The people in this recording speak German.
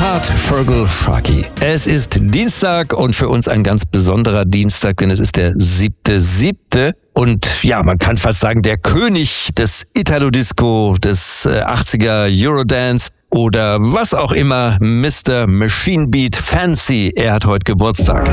Bernhard Fergal Sharkey. Es ist Dienstag und für uns ein ganz besonderer Dienstag, denn es ist der 7.7. Und ja, man kann fast sagen, der König des Italo-Disco, des 80er Eurodance oder was auch immer, Mr. Machine Beat Fancy. Er hat heute Geburtstag.